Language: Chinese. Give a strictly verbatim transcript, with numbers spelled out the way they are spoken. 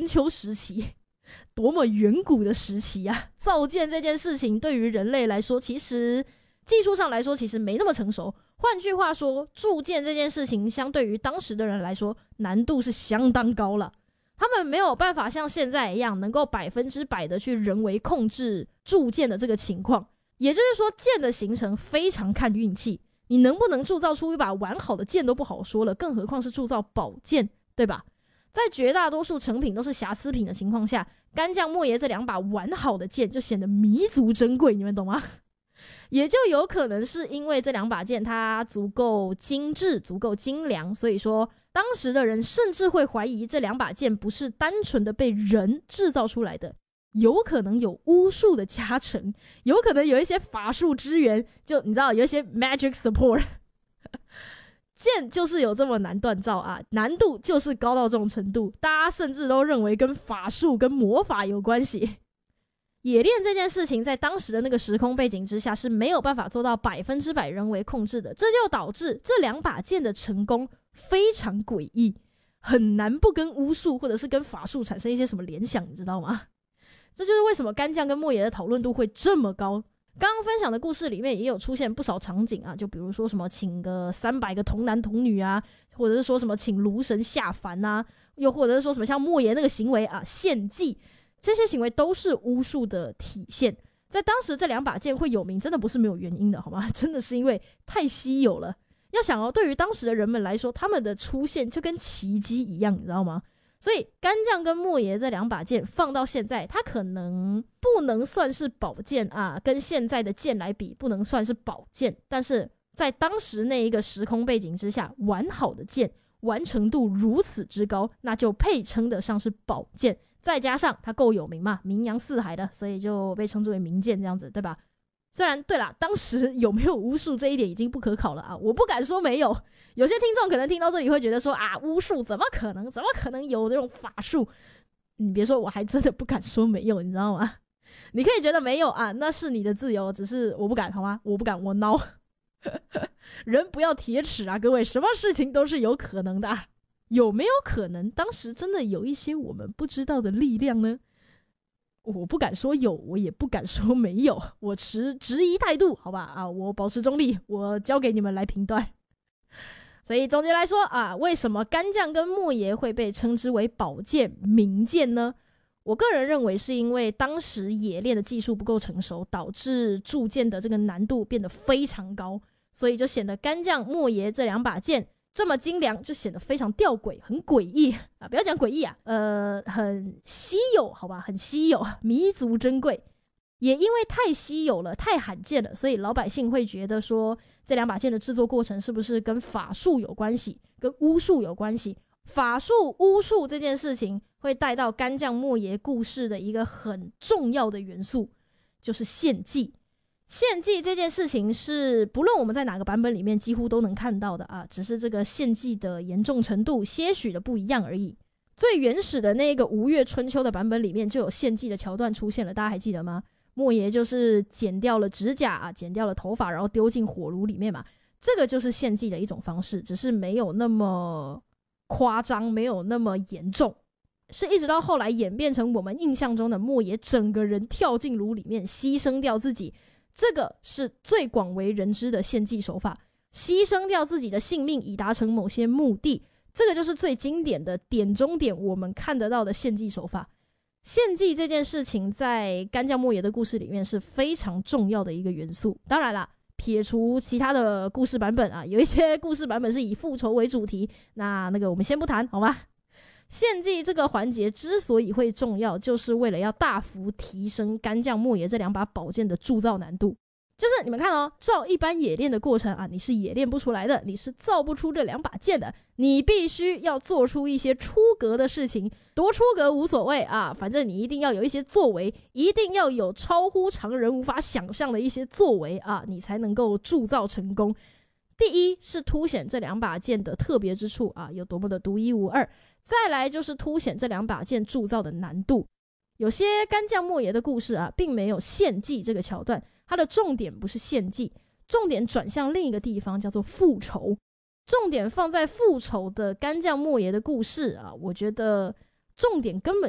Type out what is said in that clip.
春秋时期，多么远古的时期啊！造剑这件事情对于人类来说，其实技术上来说其实没那么成熟。换句话说，铸剑这件事情相对于当时的人来说，难度是相当高了。他们没有办法像现在一样能够百分之百的去人为控制铸剑的这个情况。也就是说，剑的形成非常看运气，你能不能铸造出一把完好的剑都不好说了，更何况是铸造宝剑，对吧？在绝大多数成品都是瑕疵品的情况下，干将莫邪这两把完好的剑就显得弥足珍贵，你们懂吗？也就有可能是因为这两把剑它足够精致，足够精良，所以说当时的人甚至会怀疑这两把剑不是单纯的被人制造出来的，有可能有巫术的加成，有可能有一些法术支援，就你知道有一些 magic support 剑就是有这么难锻造啊，难度就是高到这种程度，大家甚至都认为跟法术跟魔法有关系。冶炼这件事情在当时的那个时空背景之下是没有办法做到百分之百人为控制的，这就导致这两把剑的成功非常诡异，很难不跟巫术或者是跟法术产生一些什么联想，你知道吗？这就是为什么干将跟莫邪的讨论度会这么高。刚刚分享的故事里面也有出现不少场景啊，就比如说什么请个三百个童男童女啊，或者是说什么请炉神下凡啊，又或者是说什么像莫邪那个行为啊献祭，这些行为都是巫术的体现。在当时这两把剑会有名真的不是没有原因的好吗？真的是因为太稀有了。要想哦，对于当时的人们来说，他们的出现就跟奇迹一样，你知道吗？所以干将跟莫邪这两把剑放到现在，它可能不能算是宝剑啊，跟现在的剑来比不能算是宝剑，但是在当时那一个时空背景之下，完好的剑完成度如此之高，那就配称得上是宝剑，再加上它够有名嘛，名扬四海的，所以就被称之为名剑这样子，对吧？虽然对啦，当时有没有巫术这一点已经不可考了啊，我不敢说没有。有些听众可能听到这里会觉得说啊，巫术怎么可能？怎么可能有这种法术？你别说，我还真的不敢说没有，你知道吗？你可以觉得没有啊，那是你的自由，只是我不敢，好吗？我不敢，我孬。人不要铁齿啊，各位，什么事情都是有可能的啊。有没有可能当时真的有一些我们不知道的力量呢？我不敢说有，我也不敢说没有，我持质疑态度，好吧？啊，我保持中立，我交给你们来评断。所以总结来说啊，为什么干将跟莫邪会被称之为宝剑名剑呢？我个人认为是因为当时冶炼的技术不够成熟，导致铸剑的这个难度变得非常高，所以就显得干将莫邪这两把剑这么精良，就显得非常吊诡，很诡异啊！不要讲诡异啊，呃，很稀有，好吧，很稀有，弥足珍贵。也因为太稀有了，太罕见了，所以老百姓会觉得说，这两把剑的制作过程是不是跟法术有关系，跟巫术有关系？法术、巫术这件事情会带到干将莫邪故事的一个很重要的元素，就是献祭。献祭这件事情是不论我们在哪个版本里面几乎都能看到的啊，只是这个献祭的严重程度些许的不一样而已。最原始的那个吴越春秋的版本里面就有献祭的桥段出现了，大家还记得吗？莫邪就是剪掉了指甲啊，剪掉了头发，然后丢进火炉里面嘛，这个就是献祭的一种方式，只是没有那么夸张，没有那么严重，是一直到后来演变成我们印象中的莫邪整个人跳进炉里面牺牲掉自己，这个是最广为人知的献祭手法，牺牲掉自己的性命以达成某些目的，这个就是最经典的点中点我们看得到的献祭手法。献祭这件事情在干将莫邪的故事里面是非常重要的一个元素。当然啦，撇除其他的故事版本啊，有一些故事版本是以复仇为主题，那那个我们先不谈好吗？献祭这个环节之所以会重要，就是为了要大幅提升干将莫邪这两把宝剑的铸造难度。就是你们看哦，照一般冶炼的过程啊，你是冶炼不出来的，你是造不出这两把剑的，你必须要做出一些出格的事情，多出格无所谓啊，反正你一定要有一些作为，一定要有超乎常人无法想象的一些作为啊，你才能够铸造成功。第一是凸显这两把剑的特别之处啊，有多么的独一无二，再来就是凸显这两把剑铸造的难度。有些干将莫邪的故事啊，并没有献祭这个桥段，它的重点不是献祭，重点转向另一个地方，叫做复仇。重点放在复仇的干将莫邪的故事啊，我觉得重点根本